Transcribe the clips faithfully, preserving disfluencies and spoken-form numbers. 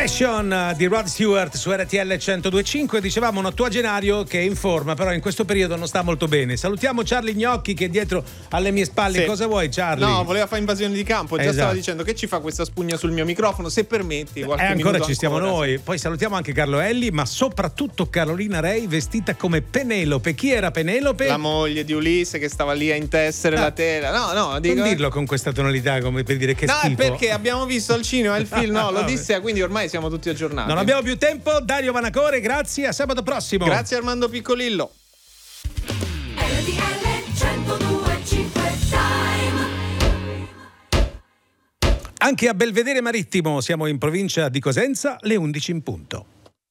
Passion di Rod Stewart su R T L centodue e cinque. Dicevamo un ottuagenario che è in forma, però in questo periodo non sta molto bene. Salutiamo Charlie Gnocchi che è dietro alle mie spalle. Sì. Cosa vuoi, Charlie? No, voleva fare invasione di campo. Già esatto. Stava dicendo che ci fa questa spugna sul mio microfono. Se permetti, qualche eh, ancora minuto ci stiamo ancora, noi. Sì. Poi salutiamo anche Carlo Elli, ma soprattutto Carolina Rei vestita come Penelope. Chi era Penelope? La moglie di Ulisse che stava lì a intessere ah. la tela. No, no, dico... non dirlo con questa tonalità come per dire che no, schifo. No, perché abbiamo visto al cinema il film, no, l'Odissea, quindi ormai siamo tutti aggiornati. Non abbiamo più tempo. Dario Vanacore, grazie, a sabato prossimo. Grazie Armando Piccolillo. Anche a Belvedere Marittimo, siamo in provincia di Cosenza, le undici in punto.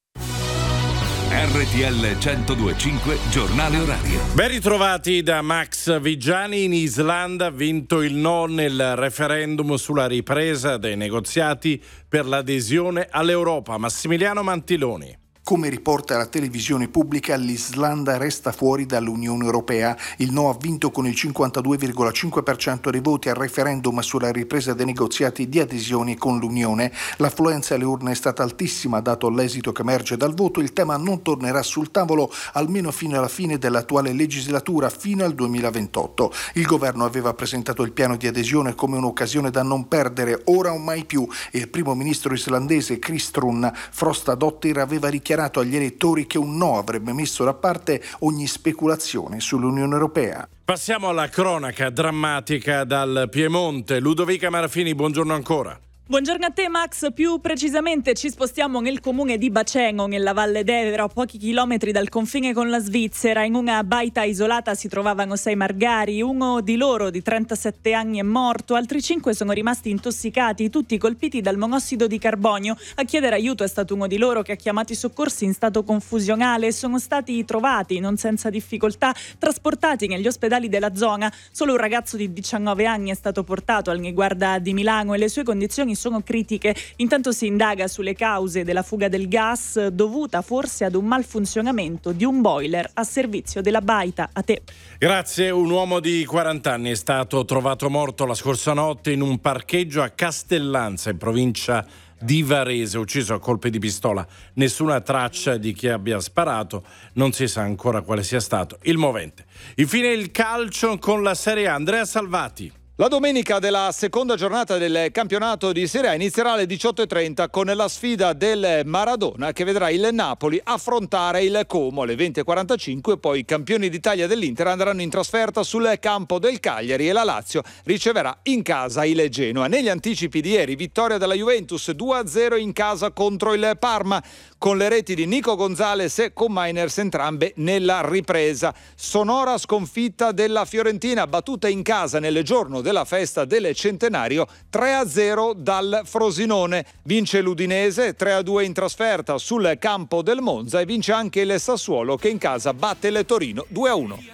R T L centodue e cinque, giornale orario. Ben ritrovati da Max Vigiani. In Islanda ha vinto il no nel referendum sulla ripresa dei negoziati per l'adesione all'Europa. Massimiliano Mantiloni. Come riporta la televisione pubblica, l'Islanda resta fuori dall'Unione Europea. Il no ha vinto con il cinquantadue virgola cinque per cento dei voti al referendum sulla ripresa dei negoziati di adesione con l'Unione. L'affluenza alle urne è stata altissima, dato l'esito che emerge dal voto. Il tema non tornerà sul tavolo almeno fino alla fine dell'attuale legislatura, fino al duemilaventotto. Il governo aveva presentato il piano di adesione come un'occasione da non perdere, ora o mai più. Il primo ministro islandese Kristrún Frostadottir aveva dichiarato agli elettori che un no avrebbe messo da parte ogni speculazione sull'Unione Europea. Passiamo alla cronaca drammatica dal Piemonte. Ludovica Marafini, buongiorno ancora. Buongiorno a te Max, più precisamente ci spostiamo nel comune di Baceno, nella Valle d'Evero, a pochi chilometri dal confine con la Svizzera. In una baita isolata si trovavano sei margari, uno di loro di trentasette anni è morto, altri cinque sono rimasti intossicati, tutti colpiti dal monossido di carbonio. A chiedere aiuto è stato uno di loro che ha chiamato i soccorsi in stato confusionale. Sono stati trovati, non senza difficoltà, trasportati negli ospedali della zona. Solo un ragazzo di diciannove anni è stato portato al Niguarda di Milano e le sue condizioni sono critiche. Intanto si indaga sulle cause della fuga del gas, dovuta forse ad un malfunzionamento di un boiler a servizio della baita. A te. Grazie. Un uomo di quaranta anni è stato trovato morto la scorsa notte in un parcheggio a Castellanza, in provincia di Varese, ucciso a colpi di pistola. Nessuna traccia di chi abbia sparato, non si sa ancora quale sia stato il movente. Infine il calcio con la Serie A. Andrea Salvati. La domenica della seconda giornata del campionato di Serie A inizierà alle diciotto e trenta con la sfida del Maradona che vedrà il Napoli affrontare il Como alle venti e quarantacinque. Poi i campioni d'Italia dell'Inter andranno in trasferta sul campo del Cagliari e la Lazio riceverà in casa il Genoa. Negli anticipi di ieri, vittoria della Juventus due a zero in casa contro il Parma, con le reti di Nico Gonzalez e con Miners entrambe nella ripresa. Sonora sconfitta della Fiorentina, battuta in casa nel giorno della festa del centenario tre a zero dal Frosinone. Vince l'Udinese tre a due in trasferta sul campo del Monza e vince anche il Sassuolo che in casa batte il Torino due a uno.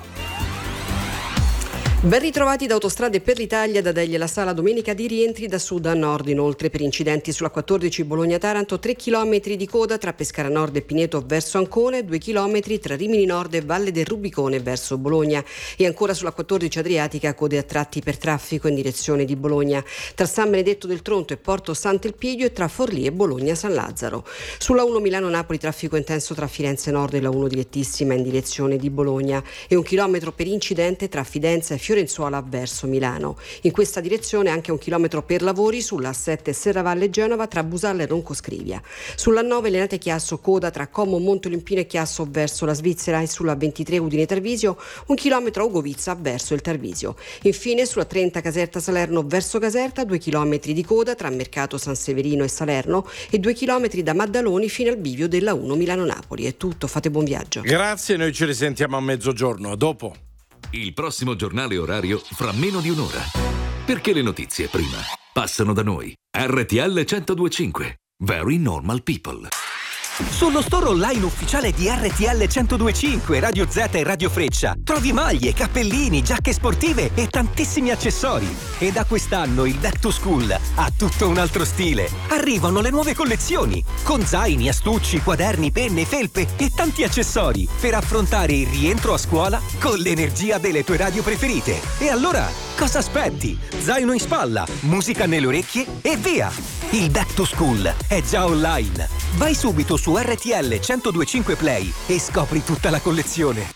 Ben ritrovati da Autostrade per l'Italia, da Deglie la Sala, domenica di rientri da sud a nord. Inoltre per incidenti sulla quattordici Bologna-Taranto, tre chilometri di coda tra Pescara Nord e Pineto verso Ancona, due chilometri tra Rimini Nord e Valle del Rubicone verso Bologna. E ancora sulla quattordici Adriatica, code a tratti per traffico in direzione di Bologna, tra San Benedetto del Tronto e Porto Sant'Elpidio e tra Forlì e Bologna-San Lazzaro. Sulla uno Milano-Napoli, traffico intenso tra Firenze Nord e la uno direttissima in direzione di Bologna e un chilometro per incidente tra Fidenza e Fiorenzuola verso Milano. In questa direzione anche un chilometro per lavori sulla A sette Serravalle Genova tra Busalla e Roncoscrivia. Sulla nove Lenate Chiasso, coda tra Como Montolimpino e Chiasso verso la Svizzera, e sulla ventitré Udine Tarvisio un chilometro a Ugovizza verso il Tarvisio. Infine sulla trenta Caserta Salerno verso Caserta, due chilometri di coda tra Mercato San Severino e Salerno e due chilometri da Maddaloni fino al bivio della uno Milano Napoli. È tutto, fate buon viaggio. Grazie, noi ci risentiamo a mezzogiorno. A dopo. Il prossimo giornale orario fra meno di un'ora. Perché le notizie prima passano da noi. R T L centodue e cinque. Very Normal People. Sullo store online ufficiale di R T L centodue e cinque, Radio Z e Radio Freccia trovi maglie, cappellini, giacche sportive e tantissimi accessori. E da quest'anno il Back to School ha tutto un altro stile. Arrivano le nuove collezioni con zaini, astucci, quaderni, penne, felpe e tanti accessori per affrontare il rientro a scuola con l'energia delle tue radio preferite. E allora Cosa aspetti? Zaino in spalla, musica nelle orecchie e via! Il Back to School è già online. Vai subito su R T L centodue e cinque Play e scopri tutta la collezione.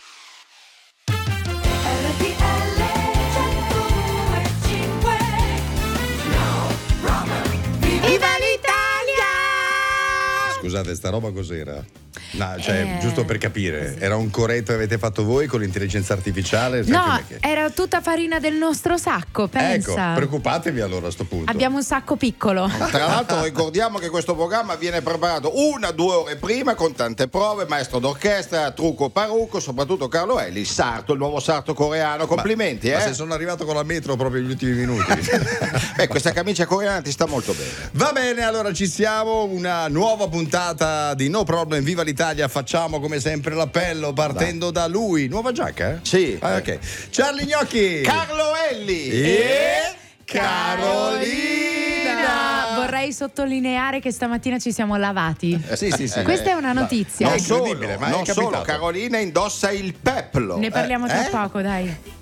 Viva l'Italia! Scusate, sta roba cos'era? No, cioè, Eh. giusto per capire, era un coretto che avete fatto voi con l'intelligenza artificiale? Sai No, com'è che- era tutta farina del nostro sacco, Ecco, pensa. preoccupatevi allora a sto punto. Abbiamo un sacco piccolo. Tra l'altro ricordiamo che questo programma viene preparato una due ore prima con tante prove, maestro d'orchestra, trucco parrucco, soprattutto Carlo Elli, sarto, il nuovo sarto coreano, complimenti. Ma eh. se sono arrivato con la metro proprio negli ultimi minuti. Beh, questa camicia coreana ti sta molto bene. Va bene, allora ci siamo, una nuova puntata di No Problem, viva l'Italia, facciamo come sempre l'appello partendo da lui. Nuova giacca? Eh? Sì. Ah, ok. Charlie Gnocchi. Carlo Elli e Carolina! Vorrei sottolineare che stamattina ci siamo lavati. Eh, sì, sì, sì. Questa è una Ma- notizia. Non solo, incredibile, ma è non capitato. solo, Carolina indossa il peplo. Ne parliamo Eh? tra Eh? poco, dai.